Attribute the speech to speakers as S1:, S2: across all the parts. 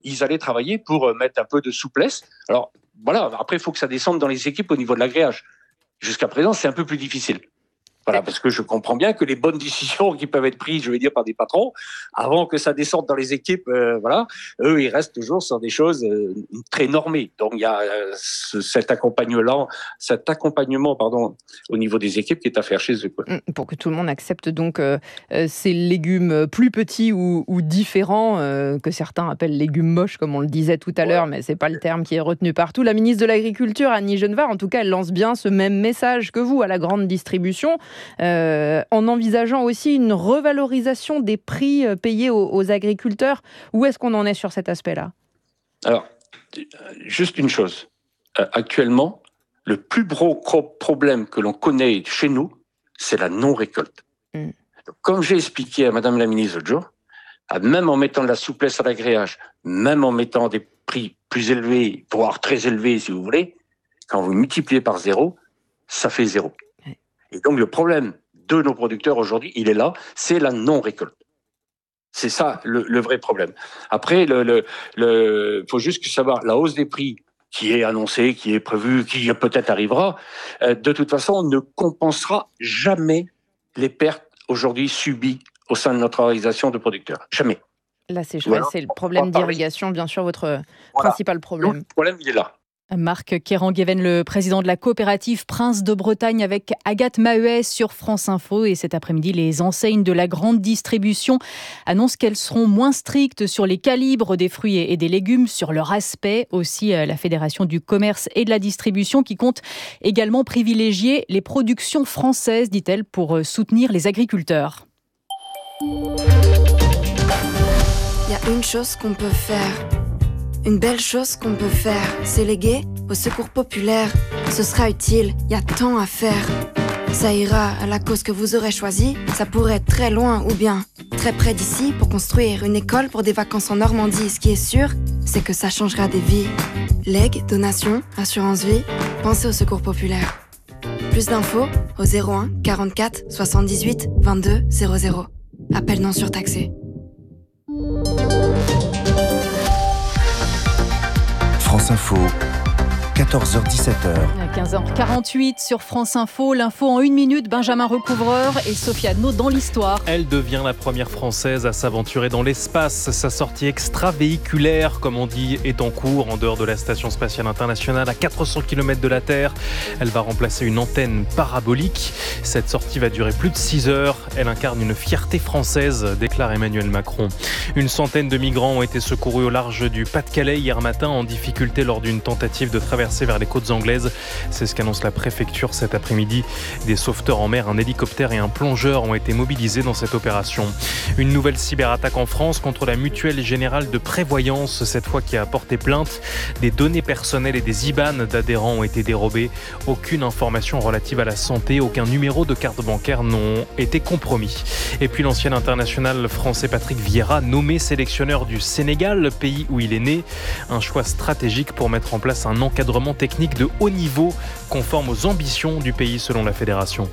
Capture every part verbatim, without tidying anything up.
S1: ils allaient travailler pour mettre un peu de souplesse. Alors voilà, après il faut que ça descende dans les équipes au niveau de l'agréage. Jusqu'à présent, c'est un peu plus difficile. Voilà, parce que je comprends bien que les bonnes décisions qui peuvent être prises, je veux dire, par des patrons, avant que ça descende dans les équipes, euh, voilà, eux, ils restent toujours sur des choses euh, très normées. Donc, il y a euh, ce, cet accompagnement, cet accompagnement, pardon, au niveau des équipes qui est à faire chez eux, quoi.
S2: Pour que tout le monde accepte donc euh, ces légumes plus petits ou, ou différents, euh, que certains appellent légumes moches, comme on le disait tout à l'heure, mais c'est pas le terme qui est retenu partout. La ministre de l'Agriculture, Annie Genevard, en tout cas, elle lance bien ce même message que vous à la grande distribution. Euh, en envisageant aussi une revalorisation des prix payés aux, aux agriculteurs. Où est-ce qu'on en est sur cet aspect-là ?
S1: Alors, juste une chose. Euh, actuellement, le plus gros problème que l'on connaît chez nous, c'est la non-récolte. Mm. Comme j'ai expliqué à Madame la ministre l'autre jour, même en mettant de la souplesse à l'agréage, même en mettant des prix plus élevés, voire très élevés si vous voulez, quand vous multipliez par zéro, ça fait zéro. Et donc, le problème de nos producteurs aujourd'hui, il est là, c'est la non-récolte. C'est ça le, le vrai problème. Après, le, le, le, faut juste savoir, la hausse des prix qui est annoncée, qui est prévue, qui peut-être arrivera, euh, de toute façon, ne compensera jamais les pertes aujourd'hui subies au sein de notre organisation de producteurs. Jamais.
S2: Là, c'est, voilà. c'est le problème d'irrigation, bien sûr, votre voilà. principal problème.
S1: Donc, le problème, il est là.
S3: Marc Kerangueven, le président de la coopérative Prince de Bretagne avec Agathe Mahuès sur France Info. Et cet après-midi, les enseignes de la grande distribution annoncent qu'elles seront moins strictes sur les calibres des fruits et des légumes, sur leur aspect. Aussi, la Fédération du commerce et de la distribution qui compte également privilégier les productions françaises, dit-elle, pour soutenir les agriculteurs.
S4: Il y a une chose qu'on peut faire. Une belle chose qu'on peut faire, c'est léguer au secours populaire. Ce sera utile, il y a tant à faire. Ça ira à la cause que vous aurez choisie. Ça pourrait être très loin ou bien très près d'ici pour construire une école pour des vacances en Normandie. Ce qui est sûr, c'est que ça changera des vies. Legs, donations, assurance vie, pensez au secours populaire. Plus d'infos au zéro un quarante-quatre soixante-dix-huit vingt-deux zéro zéro. Appel non surtaxé.
S5: France Info, quatorze heures dix-sept heures.
S3: À quinze heures quarante-huit sur France Info, l'info en une minute, Benjamin Recouvreur et Sophia Adnaud dans l'histoire.
S6: Elle devient la première Française à s'aventurer dans l'espace. Sa sortie extravéhiculaire, comme on dit, est en cours en dehors de la Station Spatiale Internationale à quatre cents kilomètres de la Terre. Elle va remplacer une antenne parabolique. Cette sortie va durer plus de six heures. Elle incarne une fierté française, déclare Emmanuel Macron. Une centaine de migrants ont été secourus au large du Pas-de-Calais hier matin en difficulté lors d'une tentative de traversée vers les côtes anglaises. C'est ce qu'annonce la préfecture cet après-midi. Des sauveteurs en mer, un hélicoptère et un plongeur ont été mobilisés dans cette opération. Une nouvelle cyberattaque en France contre la Mutuelle Générale de Prévoyance, cette fois qui a porté plainte. Des données personnelles et des I B A N d'adhérents ont été dérobées. Aucune information relative à la santé, aucun numéro de carte bancaire n'ont été compromis. Et puis l'ancien international français Patrick Vieira, nommé sélectionneur du Sénégal, pays où il est né. Un choix stratégique pour mettre en place un encadrement technique de haut niveau conforme aux ambitions du pays selon la fédération.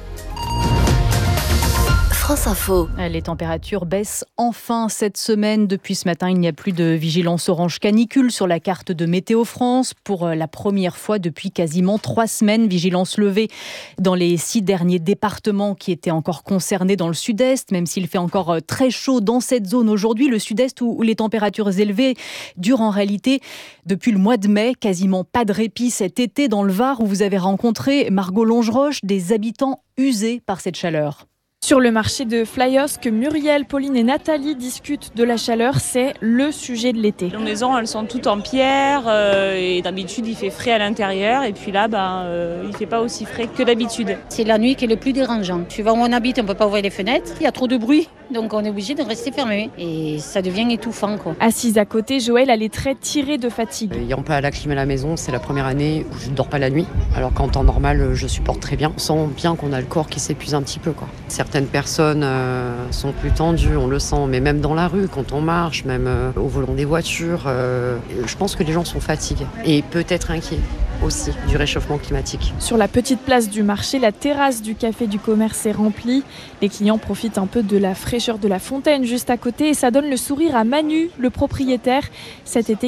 S4: France Info.
S3: Les températures baissent enfin cette semaine. Depuis ce matin, il n'y a plus de vigilance orange canicule sur la carte de Météo France. Pour la première fois depuis quasiment trois semaines, vigilance levée dans les six derniers départements qui étaient encore concernés dans le sud-est, même s'il fait encore très chaud dans cette zone aujourd'hui. Le sud-est où les températures élevées durent en réalité depuis le mois de mai. Quasiment pas de répit cet été dans le Var où vous avez rencontré Margot Longeroche, des habitants usés par cette chaleur.
S7: Sur le marché de Flyos, que Muriel, Pauline et Nathalie discutent de la chaleur, c'est le sujet de l'été.
S8: Les maisons, elles sont toutes en pierre euh, et d'habitude, il fait frais à l'intérieur et puis là, ben, euh, il ne fait pas aussi frais que d'habitude.
S9: C'est la nuit qui est le plus dérangeant. Suivant où on habite, on ne peut pas ouvrir les fenêtres, il y a trop de bruit. Donc on est obligé de rester fermé et ça devient étouffant, quoi.
S7: Assise à côté, Joël a les traits tirés de fatigue.
S10: Ayant pas la clim à la maison, c'est la première année où je ne dors pas la nuit. Alors qu'en temps normal, je supporte très bien. On sent bien qu'on a le corps qui s'épuise un petit peu, quoi. Certaines personnes euh, sont plus tendues, on le sent, mais même dans la rue, quand on marche, même euh, au volant des voitures, euh, je pense que les gens sont fatigués et peut-être inquiets aussi du réchauffement climatique.
S7: Sur la petite place du marché, la terrasse du café du commerce est remplie. Les clients profitent un peu de la fraîcheur fraîcheur de la fontaine juste à côté et ça donne le sourire à Manu, le propriétaire. Cet été,